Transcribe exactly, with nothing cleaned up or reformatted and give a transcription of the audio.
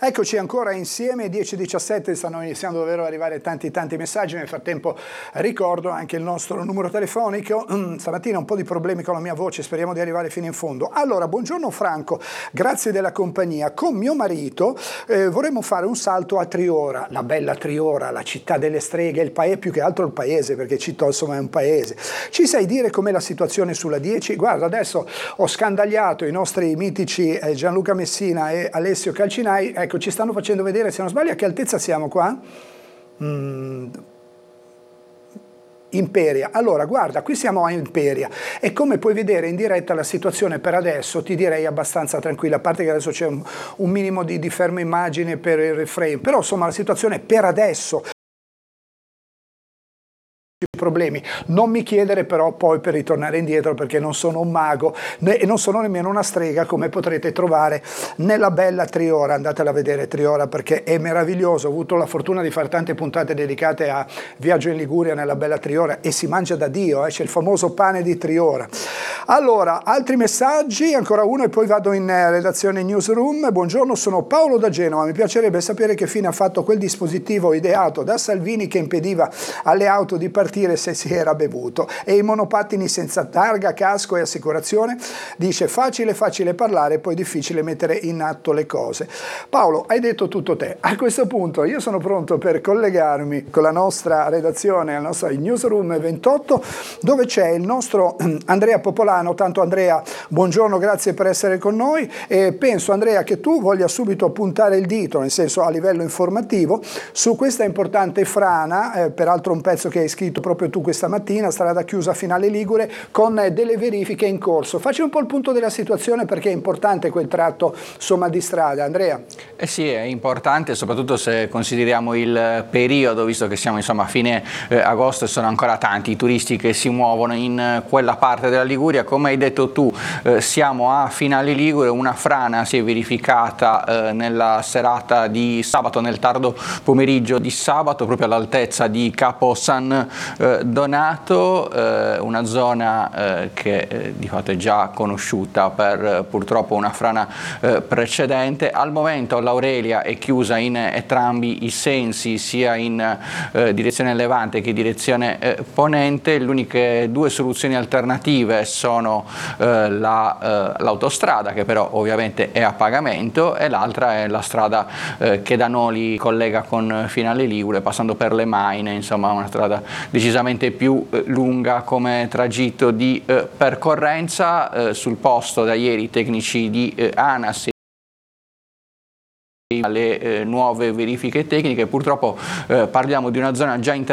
Eccoci ancora insieme, dieci e diciassette, stanno iniziando davvero ad arrivare tanti tanti messaggi. Nel frattempo ricordo anche il nostro numero telefonico. Stamattina un po' di problemi con la mia voce, speriamo di arrivare fino in fondo. Allora, buongiorno Franco, grazie della compagnia. Con mio marito eh, vorremmo fare un salto a Triora, la bella Triora, la città delle streghe, il paese, più che altro il paese, perché Citto insomma è un paese. Ci sai dire com'è la situazione sulla dieci? Guarda, adesso ho scandagliato i nostri mitici eh, Gianluca Messina e Alessio Calcinai. Ecco, ci stanno facendo vedere, se non sbaglio, a che altezza siamo qua? Mm. Imperia. Allora, guarda, qui siamo a Imperia e come puoi vedere in diretta la situazione per adesso ti direi abbastanza tranquilla, a parte che adesso c'è un, un minimo di, di fermo immagine per il reframe, però insomma la situazione per adesso problemi. Non mi chiedere però poi per ritornare indietro, perché non sono un mago né, e non sono nemmeno una strega, come potrete trovare nella bella Triora. Andatela a vedere Triora perché è meraviglioso. Ho avuto la fortuna di fare tante puntate dedicate a viaggio in Liguria nella bella Triora e si mangia da Dio, eh? C'è il famoso pane di Triora. Allora, altri messaggi, ancora uno e poi vado in redazione newsroom. Buongiorno, sono Paolo da Genova, mi piacerebbe sapere che fine ha fatto quel dispositivo ideato da Salvini che impediva alle auto di partire se si era bevuto, e i monopattini senza targa, casco e assicurazione. Dice facile facile parlare, poi difficile mettere in atto le cose. Paolo, hai detto tutto te. A questo punto io sono pronto per collegarmi con la nostra redazione, la nostra newsroom ventotto, dove c'è il nostro Andrea Popolano. Tanto Andrea, buongiorno, grazie per essere con noi, e penso Andrea che tu voglia subito puntare il dito, nel senso a livello informativo, su questa importante frana, eh, peraltro un pezzo che hai scritto proprio tu questa mattina, strada chiusa Finale Ligure, con delle verifiche in corso. Facci un po' il punto della situazione, perché è importante quel tratto insomma di strada, Andrea. Eh sì, è importante soprattutto se consideriamo il periodo, visto che siamo insomma a fine eh, agosto e sono ancora tanti i turisti che si muovono in quella parte della Liguria. Come hai detto tu, eh, siamo a Finale Ligure, una frana si è verificata eh, nella serata di sabato, nel tardo pomeriggio di sabato, proprio all'altezza di Capo San eh, Donato, eh, una zona eh, che eh, di fatto è già conosciuta per eh, purtroppo una frana eh, precedente. Al momento l'Aurelia è chiusa in entrambi i sensi, sia in eh, direzione levante che direzione eh, ponente. Le uniche due soluzioni alternative sono eh, la, eh, l'autostrada, che però ovviamente è a pagamento, e l'altra è la strada eh, che da Noli collega con Finale Ligure, passando per le Maine, insomma una strada decisamente più eh, lunga come tragitto di eh, percorrenza. Eh, sul posto da ieri i tecnici di eh, ANAS le eh, nuove verifiche tecniche. Purtroppo eh, parliamo di una zona già interessata